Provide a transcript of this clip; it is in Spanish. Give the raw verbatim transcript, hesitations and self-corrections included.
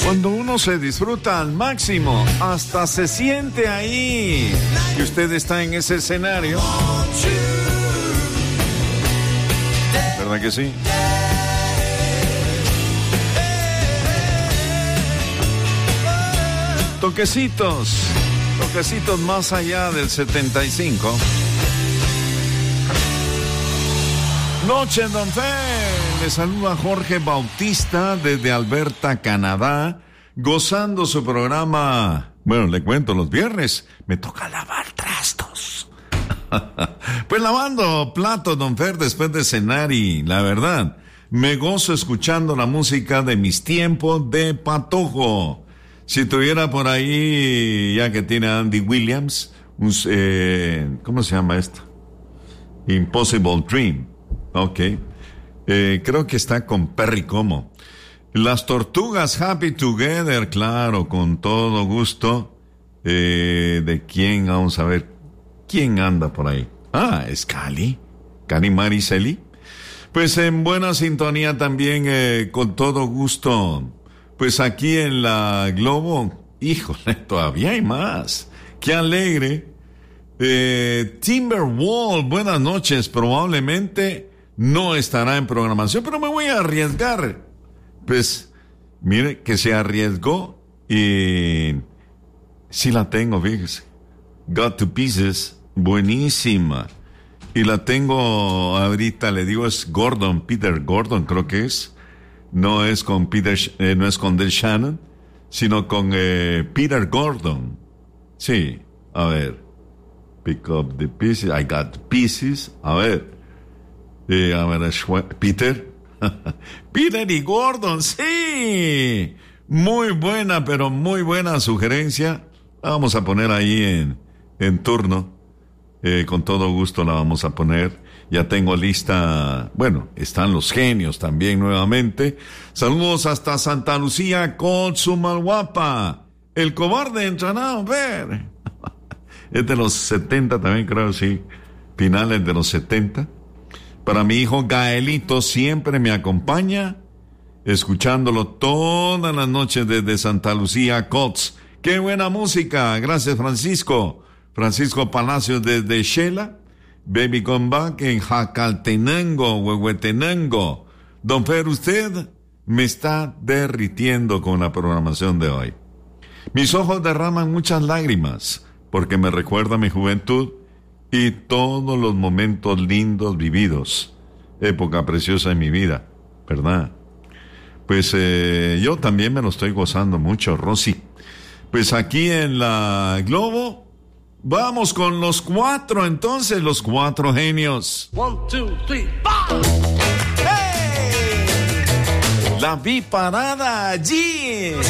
Cuando uno se disfruta al máximo, hasta se siente ahí que usted está en ese escenario. ¿Verdad que sí? Toquecitos, toquecitos más allá del setenta y cinco. Noche en Don Fe. Le saluda Jorge Bautista desde Alberta, Canadá, gozando su programa. Bueno, le cuento, los viernes me toca lavar trastos. Pues lavando platos, Don Fer, después de cenar, y la verdad, me gozo escuchando la música de mis tiempos de patojo. Si tuviera por ahí, ya que tiene Andy Williams, un, eh, ¿cómo se llama esto? Impossible Dream. Ok. Eh, creo que está con Perry Como. Las Tortugas Happy Together, claro, con todo gusto. Eh, ¿De quién? Vamos a ver. ¿Quién anda por ahí? Ah, es Cali. Cali Mariceli. Pues en buena sintonía también, eh, con todo gusto. Pues aquí en la Globo, híjole, todavía hay más. ¡Qué alegre! Eh, Timberwall, buenas noches. Probablemente no estará en programación, pero me voy a arriesgar. Pues, mire, que se arriesgó y sí la tengo, fíjese. Got to Pieces, buenísima. Y la tengo ahorita, le digo, es Gordon, Peter Gordon, creo que es. No es con Peter, eh, no es con Del Shannon, sino con eh, Peter Gordon. Sí, a ver. Pick up the pieces. I got the pieces. A ver. Eh, a ver, Peter. Peter y Gordon, sí. Muy buena, pero muy buena sugerencia. La vamos a poner ahí en, en turno. Eh, con todo gusto la vamos a poner. Ya tengo lista, bueno, están los genios también nuevamente. Saludos hasta Santa Lucía, Colzumalguapa. El cobarde entrará a ver. Es de los setenta también, creo, sí. Finales de los setenta. Para mi hijo Gaelito, siempre me acompaña, escuchándolo todas las noches desde Santa Lucía, Cots. ¡Qué buena música! Gracias, Francisco. Francisco Palacios desde Shela. Baby Come Back en Jacaltenango, Huehuetenango. Don Fer, usted me está derritiendo con la programación de hoy. Mis ojos derraman muchas lágrimas, porque me recuerda mi juventud y todos los momentos lindos vividos. Época preciosa en mi vida, ¿verdad? Pues eh, yo también me lo estoy gozando mucho, Rosy. Pues aquí en la Globo, vamos con los cuatro, entonces, los cuatro genios. One, two, three, four. ¡Hey! La vi parada allí.